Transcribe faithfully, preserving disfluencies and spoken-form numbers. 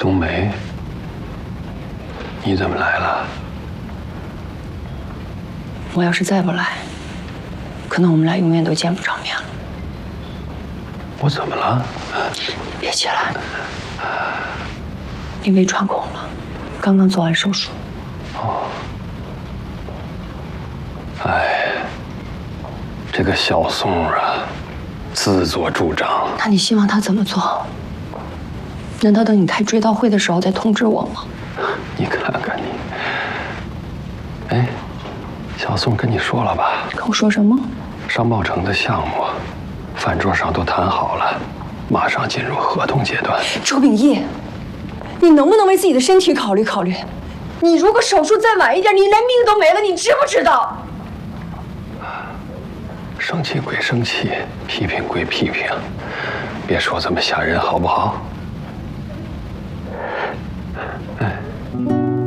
冬梅，你怎么来了？ 我要是再不来，可能我们俩永远都见不着面了。 我怎么了？ 别起来，你胃穿孔了，刚刚做完手术。 哦。哎，这个小宋啊，自作主张。 那你希望他怎么做？难道等你开追悼会的时候再通知我吗？ 你看看你，哎，小宋跟你说了吧？ 跟我说什么？ 商贸城的项目，饭桌上都谈好了，马上进入合同阶段。 周秉义，你能不能为自己的身体考虑考虑？你如果手术再晚一点，你连命都没了，你知不知道？ 生气归生气，批评归批评，别说这么吓人，好不好？